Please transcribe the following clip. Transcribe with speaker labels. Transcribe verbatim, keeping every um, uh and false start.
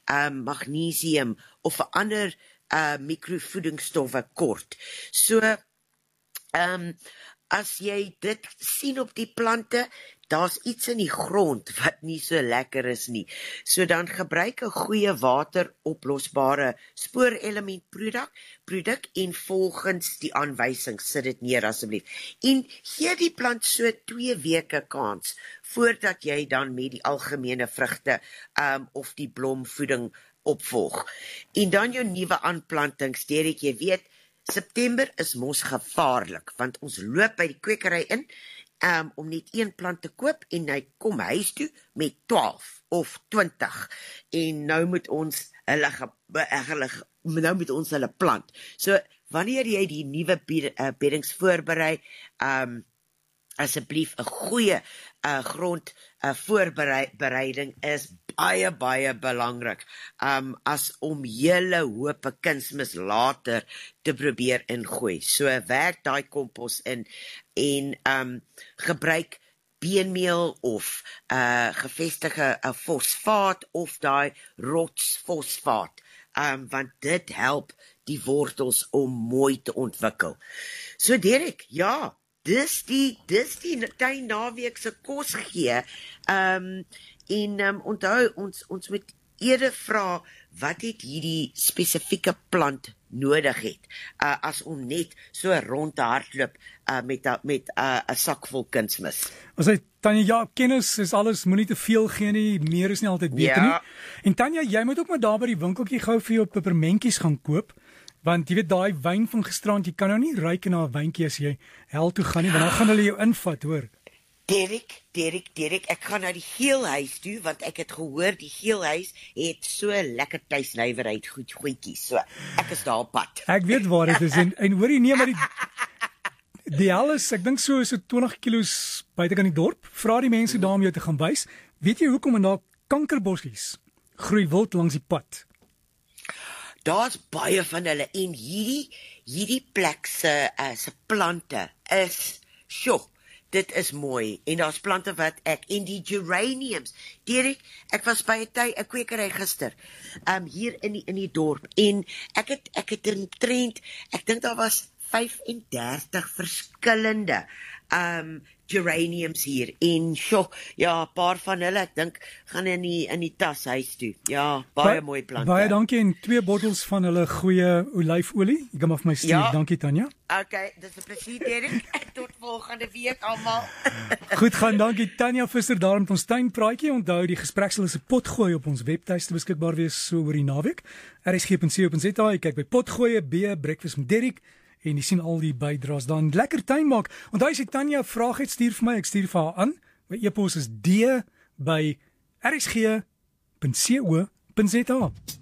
Speaker 1: um, magnesium of 'n ander uh, mikrovoedingsstowwe kort. So, um, as jy dit sien op die plante, daar's iets in die grond wat nie so lekker is nie. So dan gebruik 'n goeie wateroplosbare spoorelementproduk produk en volgens die aanwysings sit dit neer asseblief. En gee die plant so twee weke kans voordat jy dan met die algemene vrugte um, of die blomvoeding opvolg. En dan jou nuwe aanplantings, Derek, jy weet, September is mos gevaarlik, want ons loop by die kwekery in um, om net een plant te koop en hy kom huis toe met twaalf of twintig en nou moet ons hulle, hulle nou moet ons hulle plant. So wanneer jy die nuwe beddings voorberei, um, asseblief 'n goeie uh, grond uh, voorbereiding is baie, baie belangrik, um, as om hele hoope kunsmis later te probeer ingooi. So werk daai kompos in en um, gebruik beenmeel of uh, gevestigde uh, fosfaat of daai rotsfosfaat, um, want dit help die wortels om mooi te ontwikkel. So Derek, ja, dis die, dis die tuin naweek se kos gee, um, en um, onthou, ons, ons moet eerder vra, wat het hierdie spesifieke plant nodig het, uh, as om net so rond te hardloop uh, met 'n met 'n uh, sak vol kunsmis.
Speaker 2: Ons sê, Tanya, ja, kennis is alles, moenie te veel gee nie, meer is nie altyd beter
Speaker 1: ja.
Speaker 2: nie. En Tanya, jy moet ook maar daar by die winkeltjie gou vir jou pepermentjies gaan koop, want jy weet, daai wyn van gisterand, jy kan nou nie ruik na 'n wyntjie as jy hel toe gaan nie, want dan gaan hulle jou invat, hoor.
Speaker 1: Derek, Derek, Derek, ek gaan na die geelhuis toe, want ek het gehoor, die geelhuis het so lekker tuisnywerheid goed goedjies, so ek is daar op pad.
Speaker 2: Ek weet waar dit is, en, en hoor jy nie, maar die, die hel is, ek dink so, so twintig kilos buite kan die dorp, vra die mense daar om jou te gaan wys, weet jy hoekom in daar kankerbossies groei wild langs die pad?
Speaker 1: Daar's baie van hulle, en hierdie, hierdie plek se, uh, se plante is, sjoe, dit is mooi, en daar's plante wat ek, en die geraniums, Derek, ek was by 'n tyd, 'n kwekery gister, um, hier in die, in die dorp, en ek het, ek het in trend, ek dink daar was vyf en dertig verskillende um, geraniums hier, en sjoe, ja, 'n paar van hulle, ek dink, gaan in die, in die tas huis toe, ja, baie ba mooi plante.
Speaker 2: Baie dankie, en twee bottels van hulle goeie olyfolie, jy kan maar vir my stuur, ja. Dankie Tanya.
Speaker 1: Okay, dis 'n plesier, Derek, tot volgende week almal.
Speaker 2: Goed gaan, dankie Tanya Visser daar met ons tuinpraatjie. Onthou, die gesprek sal as 'n potgooi op ons webtuiste beskikbaar wees so oor die naweek. R S G punt co punt za, jy kyk by potgooi, B, breakfast met Derek, en jy sien al die bydraes dan. Lekker tuin maak. Onthou, as jy Tanya vraag het, stuur vir my, ek stuur vir haar aan. My e-pos is d by r s g punt co punt za.